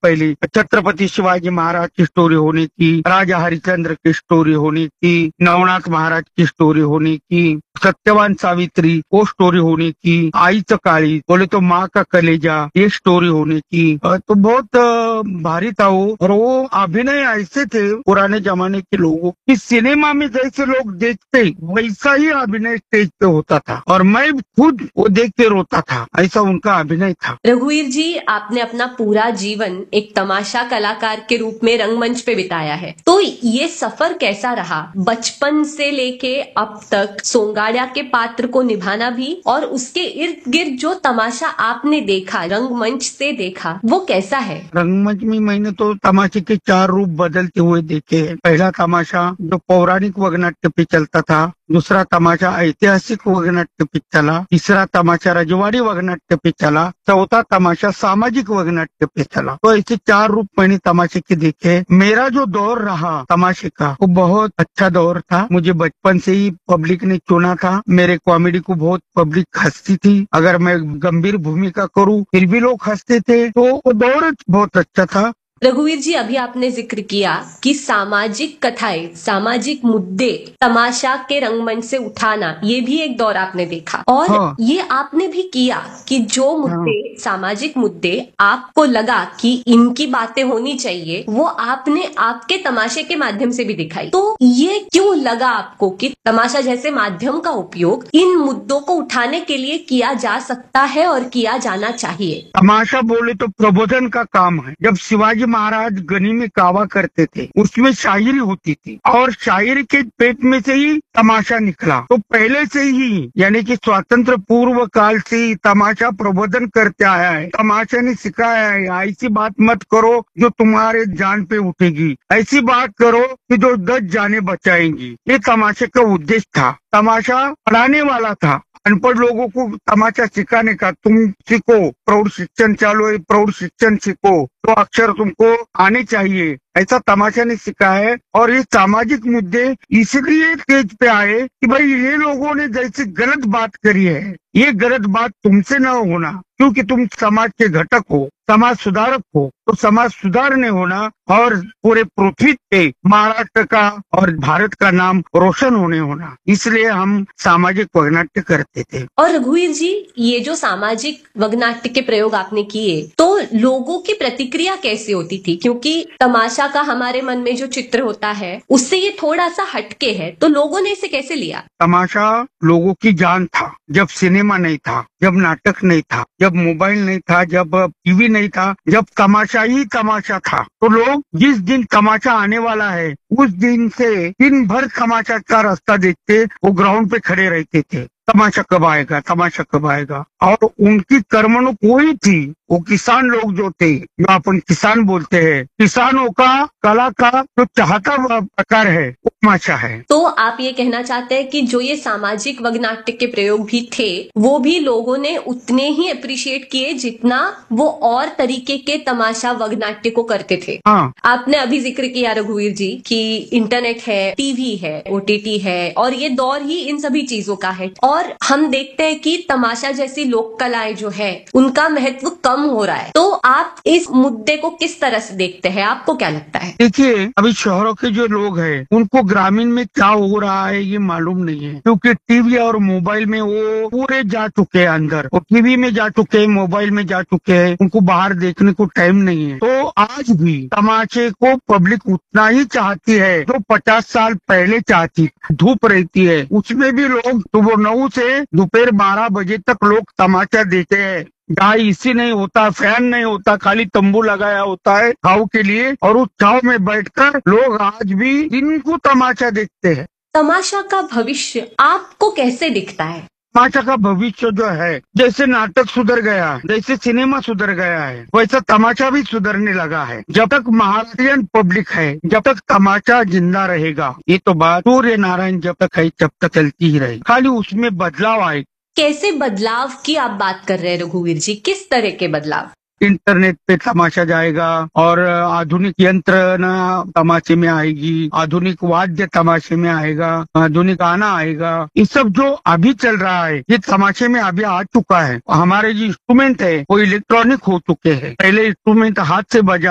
पहले छत्रपति शिवाजी महाराज की स्टोरी होने की, राजा हरिश्चंद्र की स्टोरी होने की, नवनाथ महाराज की स्टोरी होने की, सत्यवान सावित्री वो स्टोरी होने की, आईचं काळी बोले तो माँ का कलेजा ये स्टोरी होने की। तो बहुत भारी था वो। और वो अभिनय ऐसे थे पुराने जमाने के लोगों की, सिनेमा में जैसे लोग देखते वैसा ही अभिनय स्टेज पे होता था, और मैं खुद वो देख के रोता था, ऐसा उनका अभिनय था। रघुवीर जी, आपने अपना पूरा जीवन एक तमाशा कलाकार के रूप में रंगमंच पे बिताया है, तो ये सफर कैसा रहा? बचपन से लेके अब तक सोंगाड़िया के पात्र को निभाना भी, और उसके इर्द गिर्द जो तमाशा आपने देखा, रंगमंच से देखा, वो कैसा है? रंगमंच में मैंने तो तमाशे के 4 रूप बदलते हुए देखे हैं। पहला तमाशा जो पौराणिक वगनाट्य पे चलता था, दूसरा तमाशा ऐतिहासिक वगनाट्य पे चला, तीसरा तमाशा रजवाड़ी वगनाट्य पे चला, चौथा तमाशा सामाजिक वगनाट्य पे चला। तो ऐसे 4 रूप मैंने तमाशे के देखे। मेरा जो दौर रहा तमाशे का वो बहुत अच्छा दौर था। मुझे बचपन से ही पब्लिक ने चुना था। मेरे कॉमेडी को बहुत पब्लिक हंसती थी। अगर मैं गंभीर भूमिका करूं फिर भी लोग हंसते थे। तो वो दौर बहुत अच्छा था। रघुवीर जी, अभी आपने जिक्र किया कि सामाजिक कथाएं, सामाजिक मुद्दे तमाशा के रंगमंच से उठाना, ये भी एक दौर आपने देखा, और हाँ। ये आपने भी किया कि जो मुद्दे, सामाजिक मुद्दे आपको लगा कि इनकी बातें होनी चाहिए, वो आपने आपके तमाशे के माध्यम से भी दिखाई। तो ये क्यों लगा आपको कि तमाशा जैसे माध्यम का उपयोग इन मुद्दों को उठाने के लिए किया जा सकता है और किया जाना चाहिए? तमाशा बोले तो प्रबोधन का काम है। जब शिवाजी महाराज गनी में कावा करते थे उसमें शायरी होती थी, और शायरी के पेट में से ही तमाशा निकला। तो पहले से ही यानी कि स्वातंत्र पूर्व काल से ही तमाशा प्रबोधन करते आया है। तमाशा ने सिखाया है ऐसी बात मत करो जो तुम्हारे जान पे उठेगी, ऐसी बात करो कि जो 10 जाने बचाएंगी। ये तमाशे का उद्देश्य था। तमाशा पढ़ाने वाला था, अनपढ़ लोगों को तमाशा सिखाने का। तुम सीखो, प्रौढ़ शिक्षण चालू है, प्रौढ़ शिक्षण सीखो, तो अक्षर तुमको आने चाहिए, ऐसा तमाशा ने सिखाया है। और ये सामाजिक मुद्दे इसलिए तेज पे आए कि भाई ये लोगों ने जैसे गलत बात करी है, ये गलत बात तुमसे न होना, क्योंकि तुम समाज के घटक हो, समाज सुधारक हो। तो समाज सुधारने होना और पूरे पृथ्वी पे महाराष्ट्र का और भारत का नाम रोशन होना, इसलिए हम सामाजिक वगनाट्य करते थे। और रघुवीर जी, ये जो सामाजिक वगनाट्य के प्रयोग आपने किए, तो लोगों की प्रतिक्रिया कैसी होती थी? क्योंकि तमाशा का हमारे मन में जो चित्र होता है उससे ये थोड़ा सा हटके है, तो लोगों ने इसे कैसे लिया? तमाशा लोगों की जान था। जब सिनेमा नहीं था, जब नाटक नहीं था, जब मोबाइल नहीं था, जब टीवी नहीं था, जब तमाशा ही तमाशा था, तो लोग जिस दिन तमाशा आने वाला है उस दिन से दिन भर तमाशा का रास्ता देखते, वो ग्राउंड पे खड़े रहते थे। तमाशा कब आएगा, तमाशा कब आएगा। और उनकी कर्मणुक वही थी। वो किसान लोग जो थे, जो अपन किसान बोलते हैं, किसानों का कला का जो चाहता प्रकार है वो तमाशा है। तो आप ये कहना चाहते हैं कि जो ये सामाजिक वगनाट्य के प्रयोग भी थे, वो भी लोगों ने उतने ही अप्रिशिएट किए जितना वो और तरीके के तमाशा वगनाट्य को करते थे। हाँ। आपने अभी जिक्र किया रघुवीर जी कि इंटरनेट है, टीवी है, ओटीटी है, और ये दौर ही इन सभी चीजों का है, और हम देखते हैं कि तमाशा जैसी लोक कलाएं जो है उनका महत्व कम हो रहा है। तो आप इस मुद्दे को किस तरह से देखते हैं? आपको क्या लगता है? देखिए, अभी शहरों के जो लोग हैं उनको ग्रामीण में क्या हो रहा है ये मालूम नहीं है, क्योंकि टीवी और मोबाइल में वो पूरे जा चुके हैं अंदर। वो टीवी में जा चुके हैं, मोबाइल में जा चुके हैं, उनको बाहर देखने को टाइम नहीं है। तो आज भी तमाशे को पब्लिक उतना ही चाहती है जो 50 साल पहले चाहती। धूप रहती है उसमें भी लोग सुबह 9 से दोपहर 12 बजे तक लोग तमाशा देते हैं। जहाँ एसी नहीं होता, फैन नहीं होता, खाली तंबू लगाया होता है छाव के लिए, और उस छाव में बैठकर लोग आज भी इनको तमाशा देखते हैं। तमाशा का भविष्य आपको कैसे दिखता है? तमाशा का भविष्य जो है, जैसे नाटक सुधर गया, जैसे सिनेमा सुधर गया है, वैसा तमाशा भी सुधरने लगा है। जब तक महाराष्ट्रियन पब्लिक है, जब तक तमाशा जिंदा रहेगा। ये तो बात सूर्य नारायण जब तक है जब तक चलती ही रहेगी, खाली उसमें बदलाव आएगा। कैसे बदलाव की आप बात कर रहे हैं रघुवीर जी? किस तरह के बदलाव? इंटरनेट पे तमाशा जाएगा, और आधुनिक यंत्र तमाशे में आएगी, आधुनिक वाद्य तमाशे में आएगा, आधुनिक गाना आएगा। ये सब जो अभी चल रहा है ये तमाशे में अभी आ चुका है। हमारे जो इंस्ट्रूमेंट है वो इलेक्ट्रॉनिक हो चुके हैं। पहले इंस्ट्रूमेंट हाथ से बजा